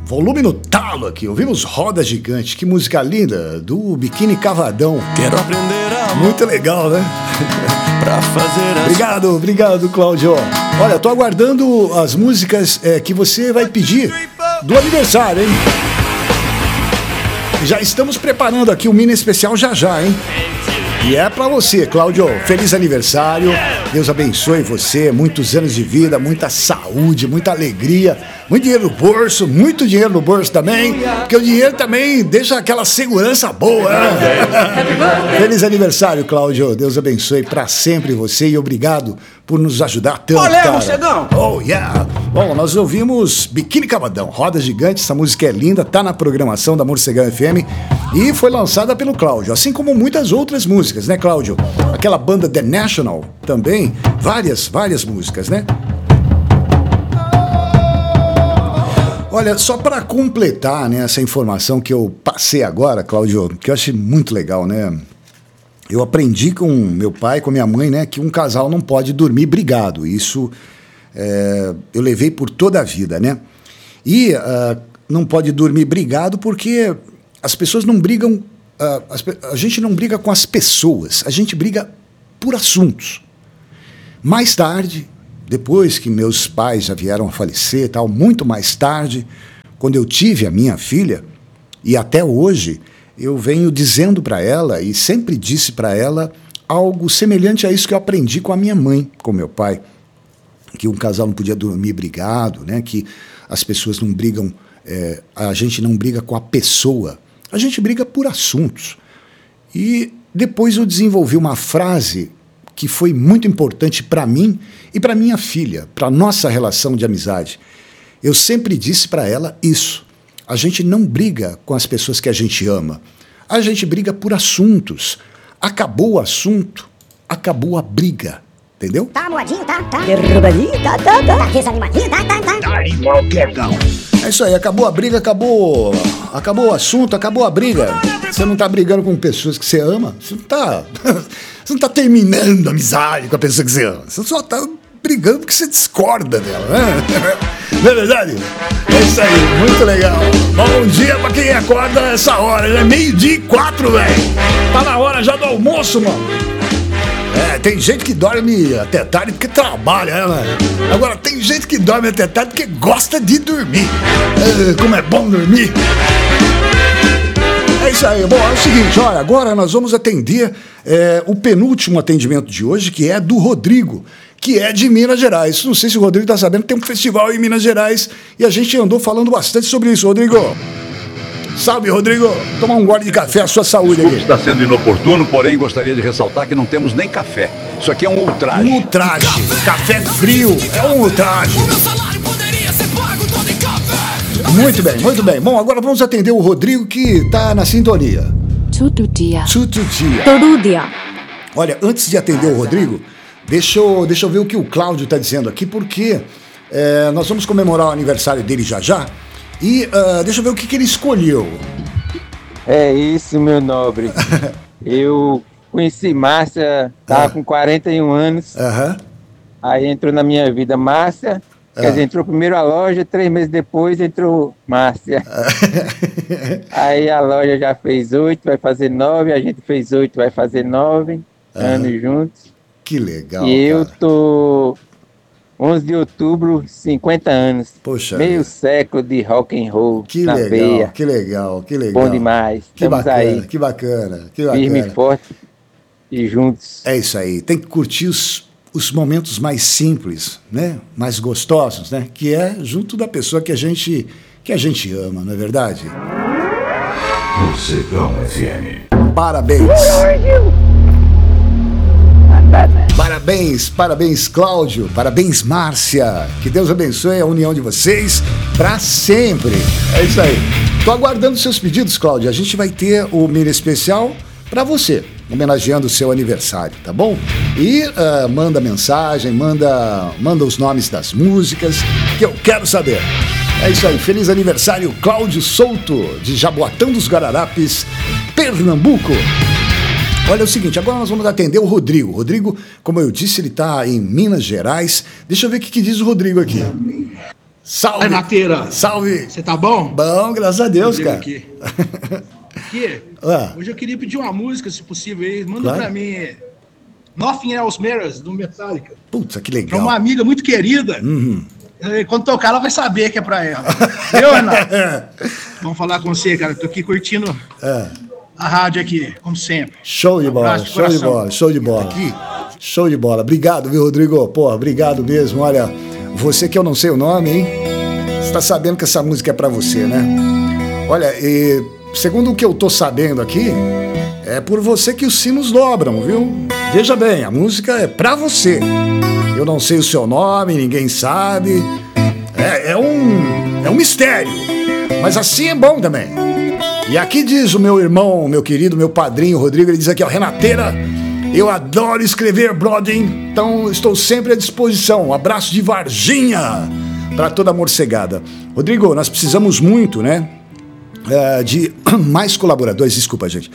Volume no talo aqui, ouvimos Roda Gigante, que música linda, do Biquíni Cavadão. Quero aprender a muito legal, né? Pra fazer Obrigado, Cláudio. Olha, tô aguardando as músicas que você vai pedir do aniversário, hein? Já estamos preparando aqui o mini especial já, hein? E é pra você, Cláudio. Feliz aniversário. Deus abençoe você. Muitos anos de vida, muita saúde, muita alegria, muito dinheiro no bolso, muito dinheiro no bolso também, porque o dinheiro também deixa aquela segurança boa, né? Feliz aniversário, Cláudio. Deus abençoe pra sempre você e obrigado por nos ajudar tanto, cara. Morcegão! Oh, yeah! Bom, nós ouvimos Biquíni Cavadão, Roda Gigante. Essa música é linda, tá na programação da Morcegão FM e foi lançada pelo Cláudio, assim como muitas outras músicas, né, Cláudio? Aquela banda The National também, várias músicas, né? Olha, só para completar, né, essa informação que eu passei agora, Cláudio, que eu achei muito legal, né? Eu aprendi com meu pai, com minha mãe, né, que um casal não pode dormir brigado. Isso eu levei por toda a vida, né? E não pode dormir brigado porque as pessoas não brigam, a gente não briga com as pessoas, a gente briga por assuntos. Mais tarde, depois que meus pais já vieram a falecer, tal, muito mais tarde, quando eu tive a minha filha, e até hoje, eu venho dizendo para ela, e sempre disse para ela, algo semelhante a isso que eu aprendi com a minha mãe, com meu pai, que um casal não podia dormir brigado, né? Que as pessoas não brigam, a gente não briga com a pessoa, a gente briga por assuntos. E depois eu desenvolvi uma frase que foi muito importante para mim e para minha filha, para nossa relação de amizade. Eu sempre disse para ela isso. A gente não briga com as pessoas que a gente ama. A gente briga por assuntos. Acabou o assunto, acabou a briga. Entendeu? Tá moadinho, tá? Derrubadinho, tá? Tá desanimadinho, tá? Tá animal, querdão. É isso aí, acabou a briga, acabou o assunto, acabou a briga. Você não tá brigando com pessoas que você ama, você não tá terminando a amizade com a pessoa que você ama. Você só tá brigando porque você discorda dela, né? Não é verdade? É isso aí, muito legal. Bom dia pra quem acorda essa hora, né? 12:04, velho. Tá na hora já do almoço, mano. Tem gente que dorme até tarde porque trabalha, né? Agora, tem gente que dorme até tarde porque gosta de dormir. Como é bom dormir. É isso aí. Bom, é o seguinte, olha, agora nós vamos atender o penúltimo atendimento de hoje, que é do Rodrigo, que é de Minas Gerais. Não sei se o Rodrigo tá sabendo que tem um festival em Minas Gerais e a gente andou falando bastante sobre isso, Rodrigo. Salve, Rodrigo. Tomar um gole de café, a sua saúde aqui. Está sendo inoportuno, porém gostaria de ressaltar que não temos nem café. Isso aqui é um ultraje. Um ultraje. Café frio é um ultraje. Muito bem, muito bem. Bom, agora vamos atender o Rodrigo, que está na sintonia. Todo dia. Todo dia. Olha, antes de atender o Rodrigo, deixa eu ver o que o Cláudio está dizendo aqui, porque nós vamos comemorar o aniversário dele já. E deixa eu ver o que ele escolheu. É isso, meu nobre. Eu conheci Márcia, estava com 41 anos. Aí entrou na minha vida Márcia. Quer dizer, entrou primeiro a loja, 3 meses depois entrou Márcia. Aí a loja já fez 8, vai fazer 9. A gente fez 8, vai fazer 9 anos juntos. Que legal, e eu tô 11 de outubro, 50 anos. Poxa, meio século de rock and roll. Que na legal, veia. que legal. Bom demais. Estamos aí. Que bacana. Firme e forte e juntos. É isso aí. Tem que curtir os momentos mais simples, né? Mais gostosos, né? Que é junto da pessoa que a gente ama, não é verdade? Morcegão FM. Parabéns. Parabéns, Cláudio. Parabéns, Márcia. Que Deus abençoe a união de vocês para sempre. É isso aí. Tô aguardando seus pedidos, Cláudio. A gente vai ter o mini especial para você, homenageando o seu aniversário, tá bom? E manda mensagem, manda os nomes das músicas, que eu quero saber. É isso aí. Feliz aniversário, Cláudio Souto, de Jaboatão dos Guararapes, Pernambuco. Olha, é o seguinte, agora nós vamos atender o Rodrigo. Rodrigo, como eu disse, ele está em Minas Gerais. Deixa eu ver o que diz o Rodrigo aqui. Salve! Renateira! Salve! Você tá bom? Bom, graças a Deus, cara. Aqui. Hoje eu queria pedir uma música, se possível, aí. Manda pra mim Nothing Else Matters, do Metallica. Putz, que legal. Pra uma amiga muito querida. Quando tocar, ela vai saber que é pra ela. Eu, Renato? Vamos falar com você, cara. Tô aqui curtindo a rádio aqui, como sempre. Show de bola, show de bola, show de bola. Aqui. Show de bola. Obrigado, viu, Rodrigo? Pô, obrigado mesmo. Olha, você que eu não sei o nome, hein? Você tá sabendo que essa música é pra você, né? Olha, e segundo o que eu tô sabendo aqui, é por você que os sinos dobram, viu? Veja bem, a música é pra você. Eu não sei o seu nome, ninguém sabe. É um mistério. Mas assim é bom também. E aqui diz o meu irmão, meu querido, meu padrinho Rodrigo, ele diz aqui, ó, Renateira, eu adoro escrever, brother, então estou sempre à disposição. Um abraço de Varginha para toda a morcegada. Rodrigo, nós precisamos muito, né, de mais colaboradores, desculpa, gente.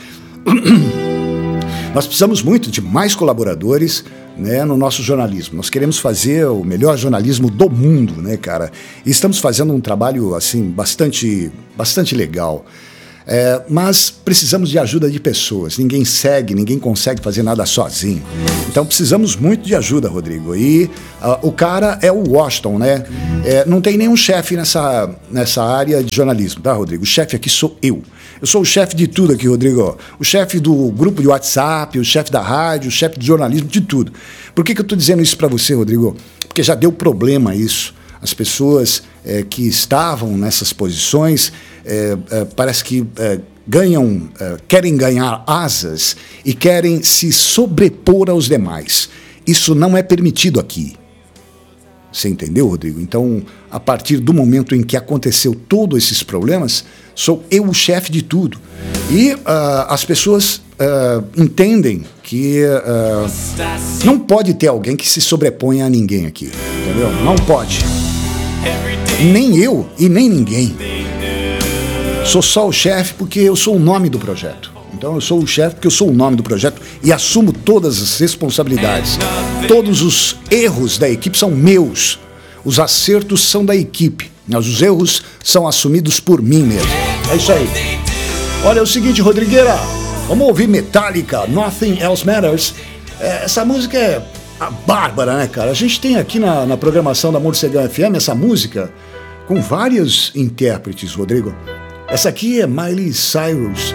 Nós precisamos muito de mais colaboradores, né, no nosso jornalismo. Nós queremos fazer o melhor jornalismo do mundo, né, cara? E estamos fazendo um trabalho, assim, bastante legal. Mas precisamos de ajuda de pessoas. Ninguém consegue fazer nada sozinho. Então precisamos muito de ajuda, Rodrigo. E o cara é o Washington, né? Não tem nenhum chefe nessa área de jornalismo, tá, Rodrigo? O chefe aqui sou eu. Eu sou o chefe de tudo aqui, Rodrigo. O chefe do grupo de WhatsApp, o chefe da rádio, o chefe de jornalismo, de tudo. Por que eu estou dizendo isso para você, Rodrigo? Porque já deu problema isso. As pessoas que estavam nessas posições parece que querem ganhar asas e querem se sobrepor aos demais. Isso não é permitido aqui. Você entendeu, Rodrigo? Então, a partir do momento em que aconteceu todos esses problemas, sou eu o chefe de tudo. E as pessoas entendem que não pode ter alguém que se sobreponha a ninguém aqui. Entendeu? Não pode. Nem eu e nem ninguém. Sou só o chefe porque eu sou o nome do projeto. Então eu sou o chefe porque eu sou o nome do projeto e assumo todas as responsabilidades. Todos os erros da equipe são meus. Os acertos são da equipe. Mas os erros são assumidos por mim mesmo. É isso aí. Olha, é o seguinte, Rodrigueira. Vamos ouvir Metallica, Nothing Else Matters. Essa música é a bárbara, né, cara? A gente tem aqui na programação da Morcegão FM essa música com vários intérpretes, Rodrigo. Essa aqui é Miley Cyrus.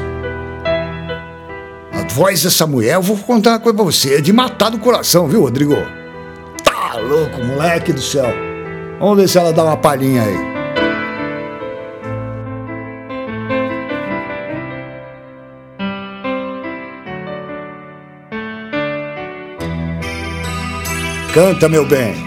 A voz dessa mulher, eu vou contar uma coisa pra você, é de matar do coração, viu, Rodrigo? Tá louco, moleque do céu. Vamos ver se ela dá uma palhinha aí. Canta, meu bem.